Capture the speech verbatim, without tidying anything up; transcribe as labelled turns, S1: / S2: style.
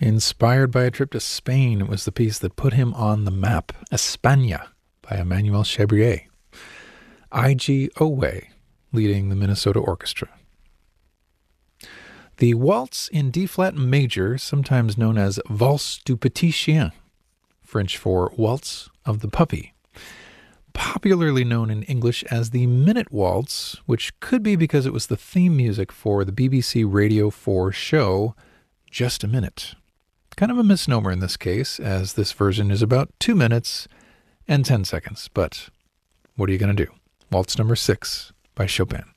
S1: Inspired by a trip to Spain, it was the piece that put him on the map, España by Emmanuel Chabrier. I G Owe leading the Minnesota Orchestra. The waltz in D-flat major, sometimes known as Valse du Petit Chien, French for Waltz of the Puppy, popularly known in English as the Minute Waltz, which could be because it was the theme music for the B B C Radio four show Just a Minute. Kind of a misnomer in this case, as this version is about two minutes and ten seconds, but what are you going to do? Waltz number six by Chopin.